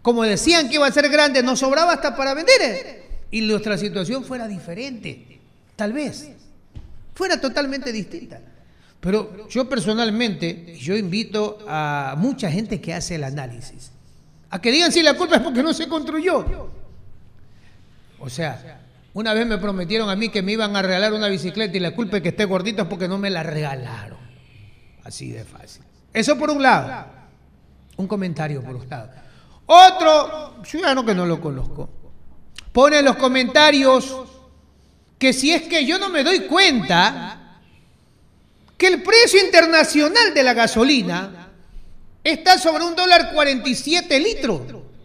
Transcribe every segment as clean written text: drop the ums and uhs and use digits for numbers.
como decían que iba a ser grande, nos sobraba hasta para vender. Y nuestra situación fuera diferente, tal vez, fuera totalmente distinta. Pero yo personalmente, yo invito a mucha gente que hace el análisis, a que digan si la culpa es porque no se construyó. O sea, una vez me prometieron a mí que me iban a regalar una bicicleta y la culpa es que esté gordito es porque no me la regalaron. Así de fácil. Eso por un lado. Un comentario por un lado. Otro ciudadano que no lo conozco pone en los comentarios que si es que yo no me doy cuenta que el precio internacional de la gasolina está sobre $1.47 litro.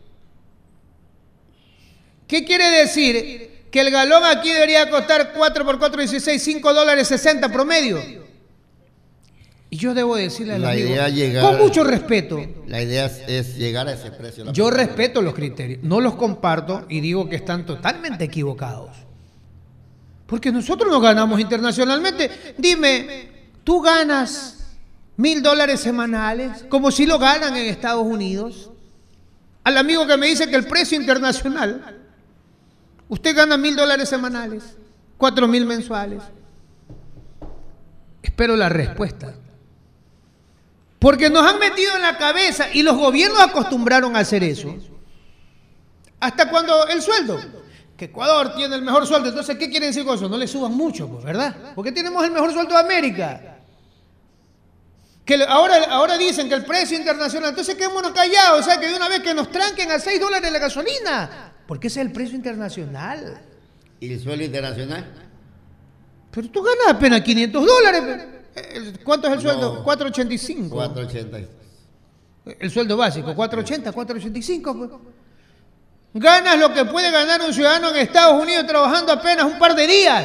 ¿Qué quiere decir? Que el galón aquí debería costar 4 por 4, 16, $5.60 promedio. Y yo debo decirle al amigo, con mucho respeto. La idea es llegar a ese precio. Yo respeto los criterios, no los comparto y digo que están totalmente equivocados. Porque nosotros no ganamos internacionalmente. Dime, ¿tú ganas $1.000 semanales? Como si lo ganan en Estados Unidos. Al amigo que me dice que el precio internacional, usted gana $1.000 semanales, 4.000 mensuales. Espero la respuesta. Porque nos han metido en la cabeza y los gobiernos acostumbraron a hacer eso. Hasta cuando el sueldo, que Ecuador tiene el mejor sueldo, entonces ¿qué quieren decir con eso? No le suban mucho, pues, ¿verdad? Porque tenemos el mejor sueldo de América. Que ahora dicen que el precio internacional, entonces quedémonos callados, o sea, que de una vez que nos tranquen a $6 la gasolina, porque ese es el precio internacional. ¿Y el sueldo internacional? Pero tú ganas apenas $500. ¿Cuánto es el sueldo? No, 4.85. 4.80. El sueldo básico, 4.80, 4.85. Pues. Ganas lo que puede ganar un ciudadano en Estados Unidos trabajando apenas un par de días.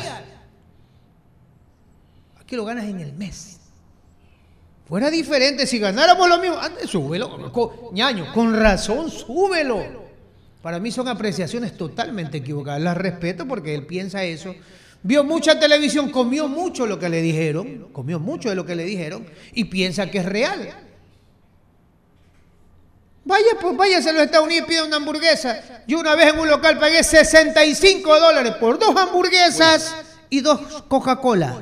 Aquí lo ganas en el mes. Fuera diferente, si ganáramos lo mismo, súbelo, ñaño, con razón, súbelo. Para mí son apreciaciones totalmente equivocadas. Las respeto porque él piensa eso. Vio mucha televisión, comió mucho lo que le dijeron, comió mucho de lo que le dijeron y piensa que es real. Vaya, pues váyase a los Estados Unidos y pida una hamburguesa. Yo una vez en un local pagué $65 por 2 hamburguesas y 2 Coca-Cola.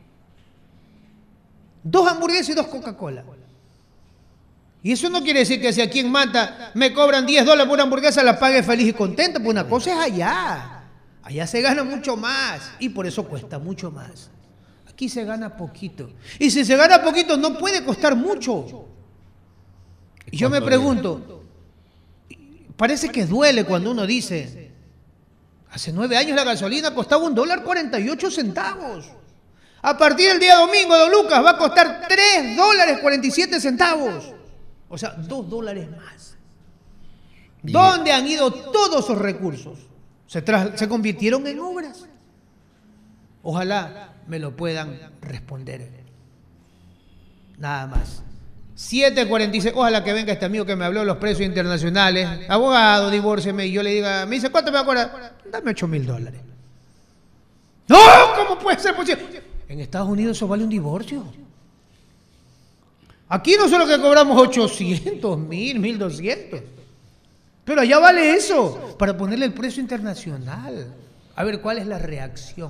2 hamburguesas y 2 Coca-Cola. Y eso no quiere decir que si aquí en Manta me cobran $10 por una hamburguesa, la pague feliz y contenta, pues una cosa es allá. Allá se gana mucho más y por eso cuesta mucho más. Aquí se gana poquito. Y si se gana poquito no puede costar mucho. Y yo me pregunto, parece que duele cuando uno dice, hace 9 años la gasolina costaba $1.48. A partir del día domingo, don Lucas, va a costar $3.47. O sea, $2 más. ¿Dónde han ido todos esos recursos? Se convirtieron en obras. Ojalá me lo puedan responder. Nada más. 7:46. Ojalá que venga este amigo que me habló de los precios internacionales. Abogado, divórceme. Y yo le diga, me dice, ¿cuánto me va a cobrar? Dame $8.000. No, ¿cómo puede ser posible? En Estados Unidos eso vale un divorcio. Aquí nosotros que cobramos 800, 1.000, 1.200. Pero allá vale eso, para ponerle el precio internacional. A ver, ¿cuál es la reacción?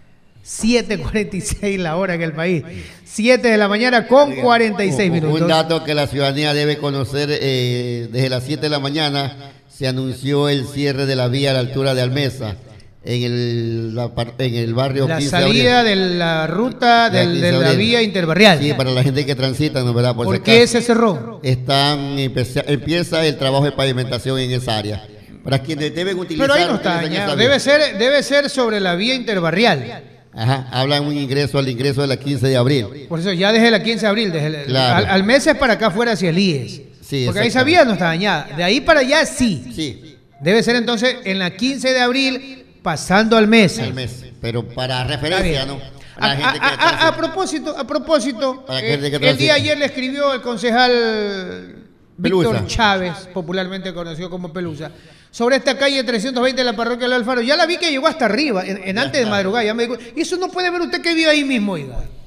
7:46 la hora en el país. 7 de la mañana con 46 minutos. Un dato que la ciudadanía debe conocer, desde las 7 de la mañana se anunció el cierre de la vía a la altura de Almesa, en el barrio la 15 salida de la ruta de la vía interbarrial. Sí, para la gente que transita, ¿no? ¿Verdad? ¿Por qué se cerró? Empieza el trabajo de pavimentación en esa área. Para quienes deben utilizar... Pero ahí no está dañado. Debe ser sobre la vía interbarrial. Ajá, hablan al ingreso de la 15 de abril. Por eso ya desde la 15 de abril, claro. al mes es para acá afuera hacia el IES. Sí, porque ahí esa vía no está dañada. De ahí para allá sí. Sí. Debe ser entonces en la 15 de abril... pasando al mes. Pero para referencia, ¿no? A propósito, el día ayer le escribió el concejal Pelusa. Víctor Chávez, popularmente conocido como Pelusa, sobre esta calle 320 de la parroquia del Alfaro. Ya la vi que llegó hasta arriba, antes de madrugada. Ya me dijo, y eso no puede ver usted que vive ahí mismo, oiga.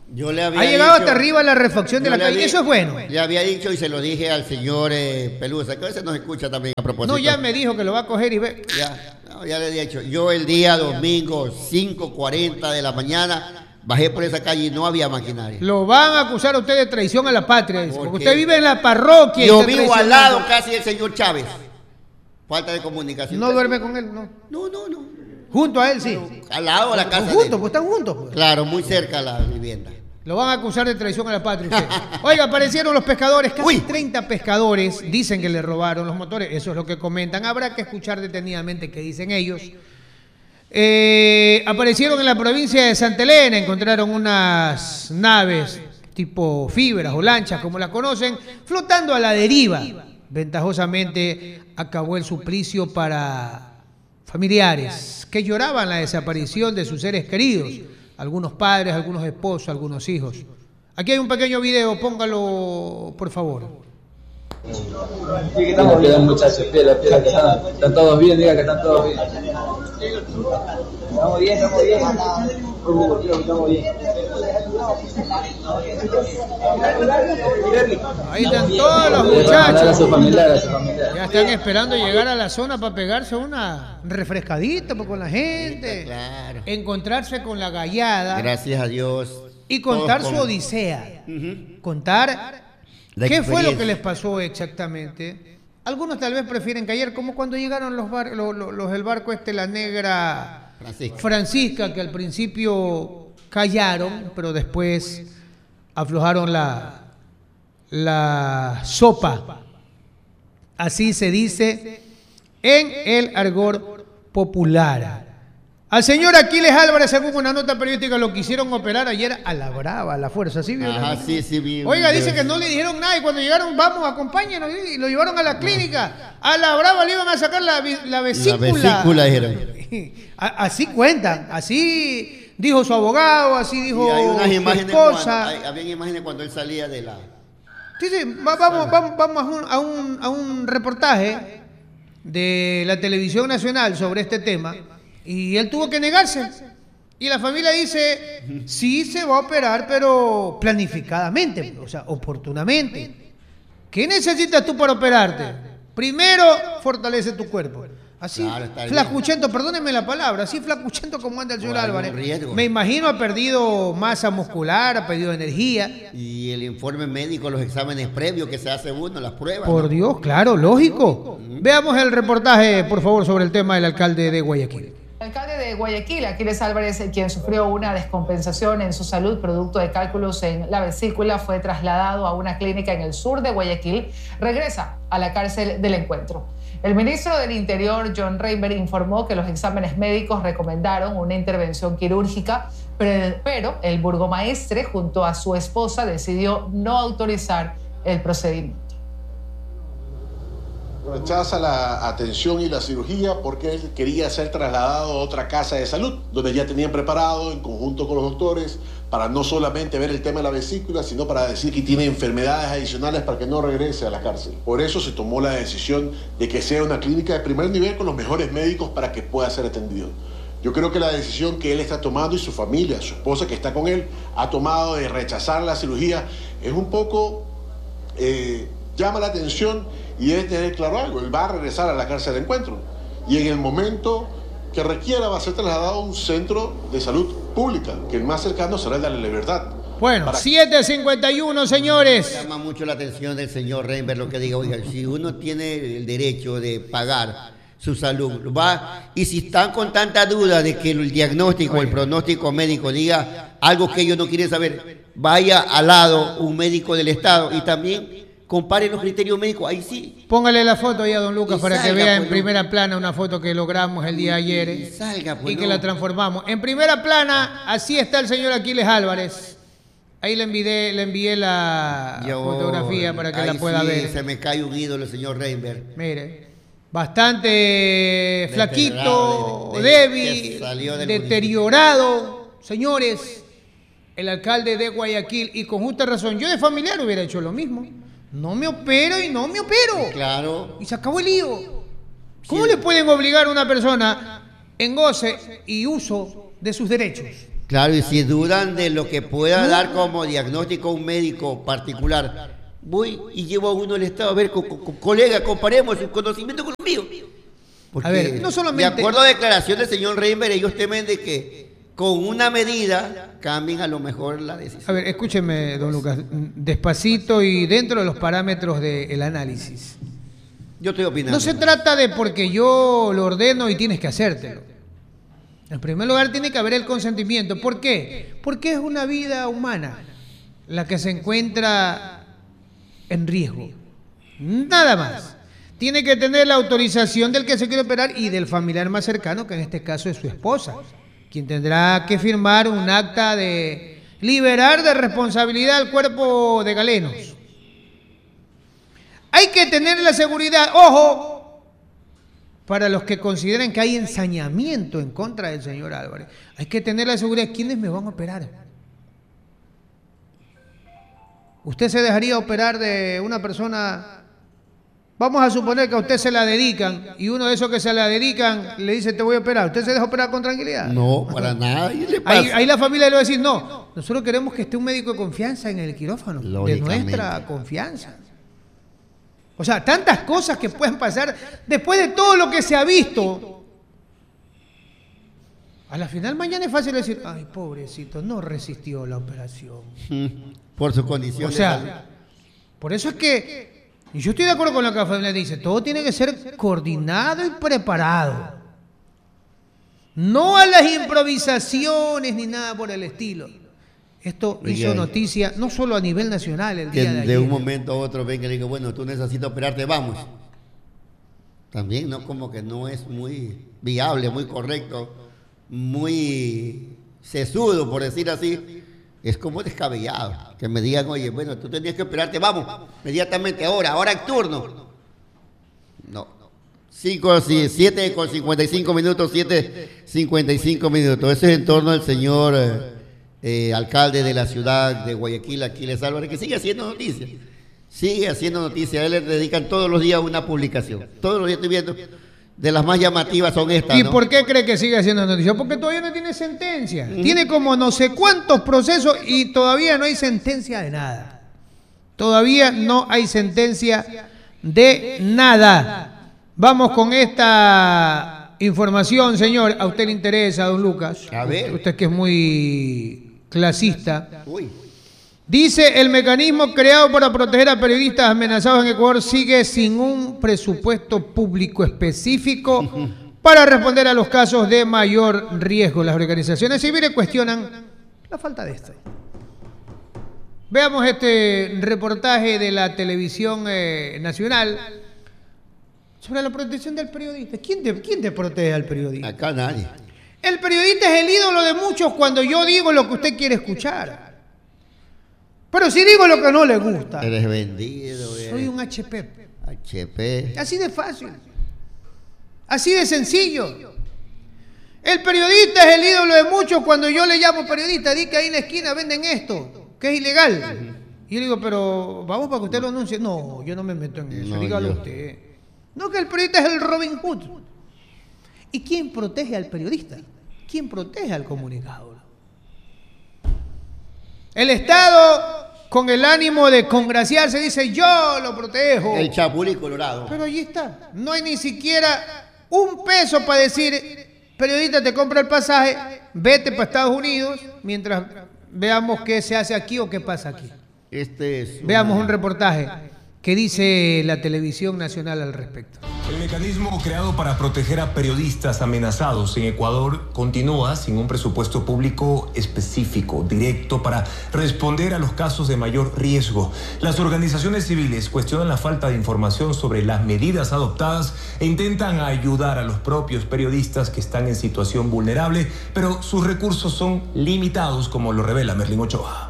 Yo le había Ha llegado dicho, hasta arriba la refacción de yo la le calle. había- Eso es bueno. Le había dicho y se lo dije al señor Pelusa, que a veces nos escucha también a propósito. No, ya me dijo que lo va a coger y ve. Ya le he dicho. Yo el día domingo, 5:40 de la mañana, bajé por esa calle y no había maquinaria. Lo van a acusar a usted de traición a la patria. ¿Por Porque qué? usted vive en la parroquia. y Yo está vivo al traicionando. lado casi del señor Chávez. Falta de comunicación. No duerme con él, no. No. Junto a él, sí. Al lado de la casa. Juntos, de él. pues están juntos. Pues. Claro, muy cerca a la vivienda. Lo van a acusar de traición a la patria usted. Oiga, aparecieron los pescadores, casi Uy. 30 pescadores dicen que le robaron los motores, eso es lo que comentan. Habrá que escuchar detenidamente qué dicen ellos. Aparecieron en la provincia de Santa Elena, encontraron unas naves tipo fibras o lanchas, como las conocen, flotando a la deriva. Ventajosamente acabó el suplicio para familiares que lloraban la desaparición de sus seres queridos, algunos padres, algunos esposos, algunos hijos. Aquí hay un pequeño video, póngalo por favor. Sí, que estamos bien, muchachos, piela, que están todos bien, diga que están todos bien. Estamos bien, estamos bien. Estamos bien. Ahí están todos los muchachos. Ya están esperando llegar a la zona para pegarse una refrescadita con la gente, Claro. encontrarse con la gallada Gracias a Dios. y contar Todos su con- odisea. Ujú. Contar La qué fue lo que experiencia. les pasó exactamente. Algunos tal vez prefieren callar, como cuando llegaron los del barco la negra Francisca, que al principio callaron, pero después aflojaron la sopa. Así se dice en el argot popular. Al señor Aquiles Álvarez, según una nota periodística, lo quisieron operar ayer a la brava, a la fuerza. ¿Sí vio? Ajá, sí, vi. Oiga, dice que no le dijeron nada y cuando llegaron, vamos, acompáñenos, y lo llevaron a la clínica. A la brava le iban a sacar la vesícula. La vesícula, dijeron. Así cuentan, así dijo su abogado, así dijo Y hay unas su imágenes esposa. había imágenes cuando él salía de la... Sí, vamos a un reportaje de la televisión nacional sobre este tema y él tuvo que negarse. Y la familia dice, sí se va a operar, pero planificadamente, o sea, oportunamente. ¿Qué necesitas tú para operarte? Primero, fortalece tu cuerpo. Así, Claro, está bien. flacuchento, perdónenme la palabra, así flacuchento como anda el señor Por algún Álvarez. riesgo. Me imagino ha perdido masa muscular, ha perdido energía. Y el informe médico, los exámenes previos que se hace uno, las pruebas. Por ¿no? Dios, claro, lógico. Veamos el reportaje, por favor, sobre el tema del alcalde de Guayaquil. El alcalde de Guayaquil, Aquiles Álvarez, quien sufrió una descompensación en su salud producto de cálculos en la vesícula, fue trasladado a una clínica en el sur de Guayaquil, regresa a la cárcel del Encuentro. El ministro del Interior, John Reiber, informó que los exámenes médicos recomendaron una intervención quirúrgica, pero el burgomaestre, junto a su esposa, decidió no autorizar el procedimiento. Rechaza la atención y la cirugía porque él quería ser trasladado a otra casa de salud, donde ya tenían preparado en conjunto con los doctores para no solamente ver el tema de la vesícula, sino para decir que tiene enfermedades adicionales para que no regrese a la cárcel. Por eso se tomó la decisión de que sea una clínica de primer nivel con los mejores médicos para que pueda ser atendido. Yo creo que la decisión que él está tomando y su familia, su esposa que está con él, ha tomado de rechazar la cirugía es un poco... llama la atención y debe tener claro algo, él va a regresar a la cárcel de Encuentro y en el momento que requiera va a ser trasladado a un centro de salud pública, que el más cercano será el de la Libertad. Bueno, Para- 7:51, señores. Llama mucho la atención del señor Reiber lo que diga, oiga, si uno tiene el derecho de pagar su salud, va, y si están con tanta duda de que el diagnóstico, el pronóstico médico diga algo que ellos no quieren saber, vaya al lado un médico del Estado y también compare los criterios médicos, ahí sí. Póngale la foto ahí a don Lucas Y para que salga, vea en pues, primera plana una foto que logramos el día ayer Y salga, pues, y que no. la transformamos. En primera plana, así está el señor Aquiles Álvarez. Ahí le envié la fotografía para que ahí la pueda sí ver. Se me cae un ídolo, señor Reiber. Mire, bastante flaquito, que débil, salió del deteriorado. Señores, el alcalde de Guayaquil, y con justa razón, yo de familiar hubiera hecho lo mismo. No me opero y no me opero. Claro. Y se acabó el lío. ¿Cómo Sí. le pueden obligar a una persona en goce y uso de sus derechos? Claro, y si dudan de lo que pueda dar como diagnóstico un médico particular, voy y llevo a uno al Estado. A ver, colega, comparemos su conocimiento con el mío. Porque, a ver, no solamente... de acuerdo a declaración del señor Reinberg, ellos temen de que con una medida cambien a lo mejor la decisión. A ver, escúcheme, don Lucas, despacito y dentro de los parámetros del análisis. Yo estoy opinando. No se trata de porque yo lo ordeno y tienes que hacértelo. En primer lugar, tiene que haber el consentimiento. ¿Por qué? Porque es una vida humana la que se encuentra en riesgo. Nada más. Tiene que tener la autorización del que se quiere operar y del familiar más cercano, que en este caso es su esposa, quien tendrá que firmar un acta de liberar de responsabilidad al cuerpo de Galenos. Hay que tener la seguridad, ojo, para los que consideren que hay ensañamiento en contra del señor Álvarez. Hay que tener la seguridad, ¿quiénes me van a operar? ¿Usted se dejaría operar de una persona? Vamos a suponer que a usted se la dedican y uno de esos que se la dedican le dice te voy a operar. ¿Usted se deja operar con tranquilidad? No, para nada. Ahí la familia le va a decir, no, nosotros queremos que esté un médico de confianza en el quirófano, de nuestra confianza. O sea, tantas cosas que pueden pasar después de todo lo que se ha visto. A la final mañana es fácil decir, ay, pobrecito, no resistió la operación. Por su condición. O sea, por eso es que, y yo estoy de acuerdo con lo que la familia dice, todo tiene que ser coordinado y preparado. No a las improvisaciones ni nada por el estilo. Esto hizo noticia no solo a nivel nacional el día de ayer. De un momento a otro venga y le digo, bueno, tú necesitas operarte, vamos. También no, como que no es muy viable, muy correcto, muy sesudo, por decir así. Es como descabellado. Que me digan, oye, bueno, tú tenías que operarte, vamos, inmediatamente, ahora en turno. No. 7 con 55 minutos, 7:55 minutos. Ese es en torno al señor... alcalde de la ciudad de Guayaquil, Aquiles Álvarez, que sigue haciendo noticias. A él le dedican todos los días una publicación. Todos los días estoy viendo. De las más llamativas son estas. ¿Y por qué cree que sigue haciendo noticias? Porque todavía no tiene sentencia. Tiene como no sé cuántos procesos y todavía no hay sentencia de nada. Todavía no hay sentencia de nada. Vamos con esta información, señor. A usted le interesa, don Lucas. A ver. Usted que es muy clasista. Uy. Dice, el mecanismo creado para proteger a periodistas amenazados en Ecuador sigue sin un presupuesto público específico para responder a los casos de mayor riesgo. Las organizaciones civiles cuestionan la falta de esto. Veamos este reportaje de la televisión nacional sobre la protección del periodista. ¿Quién te protege al periodista? Acá nadie. El periodista es el ídolo de muchos cuando yo digo lo que usted quiere escuchar. Pero si digo lo que no le gusta, Eres vendido. soy un HP. Así de fácil. Así de sencillo. El periodista es el ídolo de muchos cuando yo le llamo periodista. Di que ahí en la esquina venden esto, que es ilegal. Y yo digo, pero vamos para que usted lo anuncie. No, yo no me meto en eso. No, dígalo usted. No, que el periodista es el Robin Hood. ¿Y quién protege al periodista? ¿Quién protege al comunicador? El Estado, con el ánimo de congraciarse, dice, yo lo protejo. El chapulí colorado. Pero allí está. No hay ni siquiera un peso para decir, periodista, te compra el pasaje, vete para Estados Unidos, mientras veamos qué se hace aquí o qué pasa aquí. Veamos un reportaje que dice la televisión nacional al respecto. El mecanismo creado para proteger a periodistas amenazados en Ecuador continúa sin un presupuesto público específico, directo, para responder a los casos de mayor riesgo. Las organizaciones civiles cuestionan la falta de información sobre las medidas adoptadas e intentan ayudar a los propios periodistas que están en situación vulnerable, pero sus recursos son limitados, como lo revela Merlin Ochoa.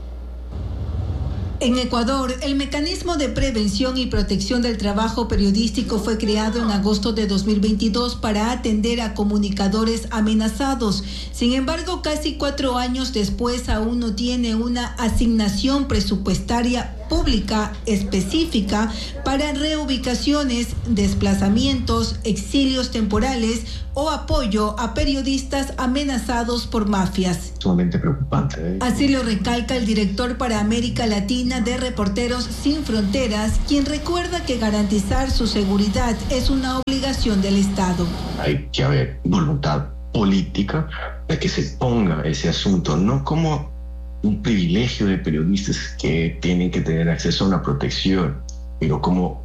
En Ecuador, el mecanismo de prevención y protección del trabajo periodístico fue creado en agosto de 2022 para atender a comunicadores amenazados. Sin embargo, casi 4 años después aún no tiene una asignación presupuestaria pública específica para reubicaciones, desplazamientos, exilios temporales o apoyo a periodistas amenazados por mafias. Sumamente preocupante. Así lo recalca el director para América Latina de Reporteros Sin Fronteras, quien recuerda que garantizar su seguridad es una obligación del Estado. Hay que haber voluntad política de que se ponga ese asunto, no como un privilegio de periodistas que tienen que tener acceso a una protección, pero como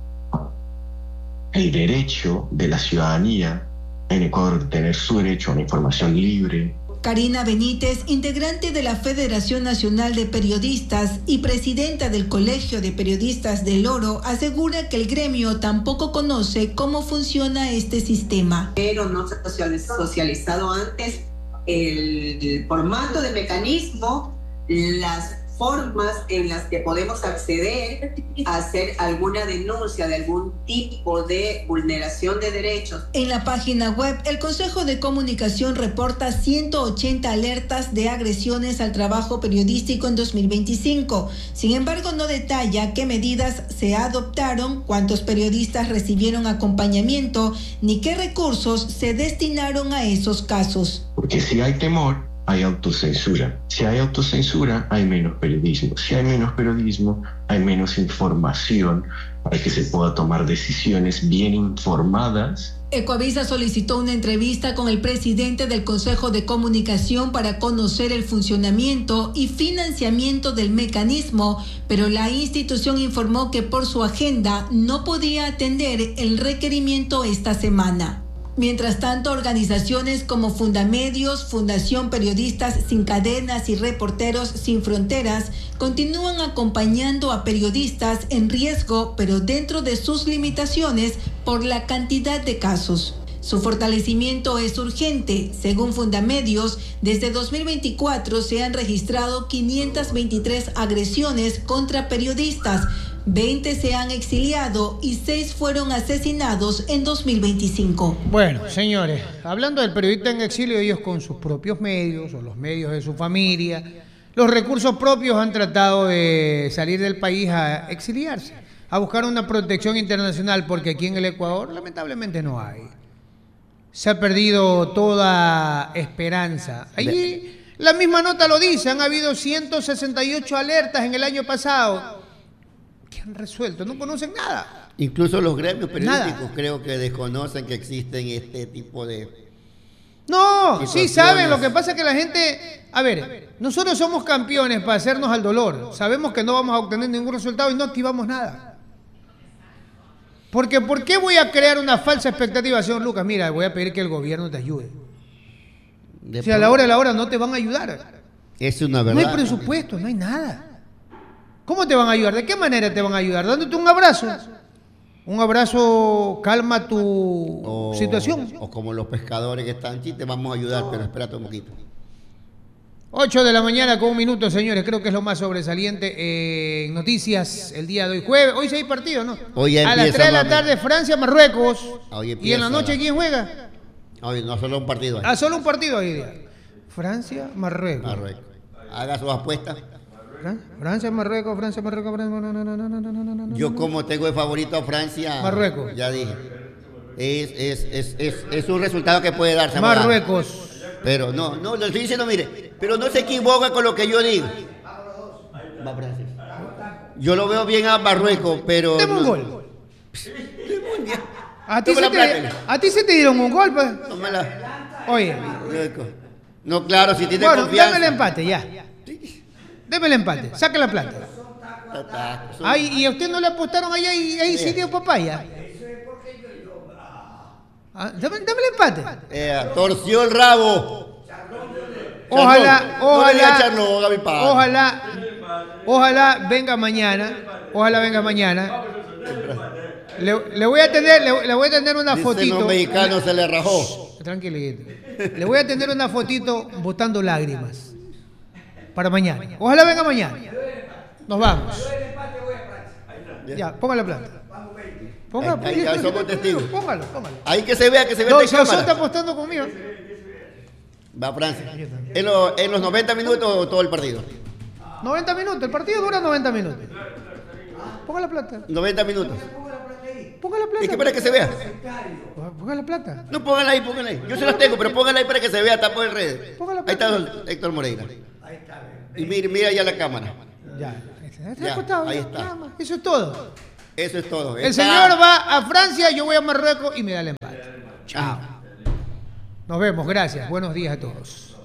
el derecho de la ciudadanía en Ecuador de tener su derecho a una información libre. Karina Benítez, integrante de la Federación Nacional de Periodistas y presidenta del Colegio de Periodistas del Oro, asegura que el gremio tampoco conoce cómo funciona este sistema. Pero no se ha socializado antes el formato de mecanismo, las formas en las que podemos acceder a hacer alguna denuncia de algún tipo de vulneración de derechos. En la página web, el Consejo de Comunicación reporta 180 alertas de agresiones al trabajo periodístico en 2025. Sin embargo, no detalla qué medidas se adoptaron, cuántos periodistas recibieron acompañamiento, ni qué recursos se destinaron a esos casos. Porque si hay temor, hay autocensura. Si hay autocensura, hay menos periodismo. Si hay menos periodismo, hay menos información para que se pueda tomar decisiones bien informadas. Ecoavisa solicitó una entrevista con el presidente del Consejo de Comunicación para conocer el funcionamiento y financiamiento del mecanismo, pero la institución informó que por su agenda no podía atender el requerimiento esta semana. Mientras tanto, organizaciones como Fundamedios, Fundación Periodistas Sin Cadenas y Reporteros Sin Fronteras continúan acompañando a periodistas en riesgo, pero dentro de sus limitaciones por la cantidad de casos. Su fortalecimiento es urgente. Según Fundamedios, desde 2024 se han registrado 523 agresiones contra periodistas, 20 se han exiliado y 6 fueron asesinados en 2025. Bueno, señores, hablando del periodista en exilio, ellos con sus propios medios o los medios de su familia, los recursos propios han tratado de salir del país a exiliarse, a buscar una protección internacional, porque aquí en el Ecuador lamentablemente no hay. Se ha perdido toda esperanza. Allí la misma nota lo dice, han habido 168 alertas en el año pasado. ¿Qué han resuelto? No conocen nada. Incluso los gremios periodísticos creo que desconocen que existen este tipo de... No, sí saben, lo que pasa es que la gente... A ver, nosotros somos campeones para hacernos al dolor. Sabemos que no vamos a obtener ningún resultado y no activamos nada. Porque ¿por qué voy a crear una falsa expectativa, señor Lucas? Mira, voy a pedir que el gobierno te ayude. Si a la hora no te van a ayudar. Es una verdad. No hay presupuesto, no hay nada. ¿Cómo te van a ayudar? ¿De qué manera te van a ayudar? Dándote un abrazo. Un abrazo calma tu situación. O como los pescadores que están aquí, te vamos a ayudar, pero espérate un poquito. 8 de la mañana con 1 minuto, señores. Creo que es lo más sobresaliente en noticias el día de hoy. Jueves, hoy sí hay partido, ¿no? Hoy ya a las 3 de la tarde, Francia, Marruecos. Y en la noche, ¿quién juega? Hoy no, solo un partido. Solo un partido hoy. Francia, Marruecos. Haga sus apuestas. Francia, Marruecos. Yo como tengo de favorito a Francia. Marruecos. Ya dije. Es un resultado que puede darse. Marruecos. Pero no, lo estoy diciendo, mire, pero no se equivoca con lo que yo digo. Va Francia. Yo lo veo bien a Marruecos, pero... Deme un gol. ¿A ti se te dieron un gol, pues? Oye. No, claro, si tiene confianza. Dame el empate, ya. Deme el empate, saque la plata. Ay, ¿y a usted no le apostaron allá y ahí sí dio papaya? Dame el empate. Torció el rabo. Ojalá venga mañana. Le voy a tener una fotito. Los mexicanos se le rajó. Tranquilito. Le voy a tener una fotito botando lágrimas. Para mañana. Ojalá venga mañana. Nos vamos. Ya, ponga la plata. Ahí somos testigos. Póngalo. Ahí que se vea de cámara. está apostando conmigo. Va Francia. ¿En los 90 minutos todo el partido? 90 minutos. El partido dura 90 minutos. Ponga la plata. 90 minutos. Ponga la plata. Es que para que se vea. Ponga la plata. No, póngala ahí, póngala ahí. Yo se la tengo, pero póngala ahí para que se vea, está por el redes. Ahí está Héctor Moreira. Y mira ya la cámara. Ya. Ya, Acostado, ahí ya, está. nada más. Eso es todo. Eso es todo. El señor va a Francia, yo voy a Marruecos y me da el empate. Chao. Nos vemos, gracias. Buenos días a todos.